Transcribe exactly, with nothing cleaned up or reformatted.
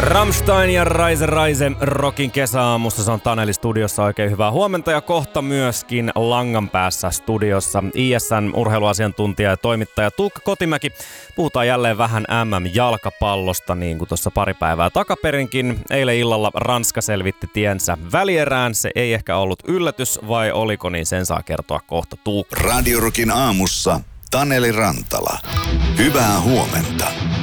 Rammstein ja Rise Rise Rockin kesäaamusta. Se on Taneli studiossa. Oikein hyvää huomenta ja kohta myöskin langan päässä studiossa I S N-urheiluasiantuntija ja toimittaja Tuukka Kotimäki. Puhutaan jälleen vähän M M-jalkapallosta niin kuin tuossa pari päivää takaperinkin. Eilen illalla Ranska selvitti tiensä välierään. Se ei ehkä ollut yllätys, vai oliko, niin sen saa kertoa kohta Tuukka. Radio Rockin aamussa Taneli Rantala. Hyvää huomenta.